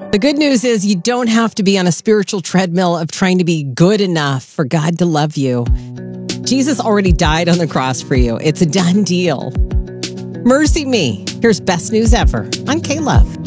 The good news is you don't have to be on a spiritual treadmill of trying to be good enough for God to love you. Jesus already died on the cross for you. It's a done deal. Mercy me. Here's Best News Ever on K-Love.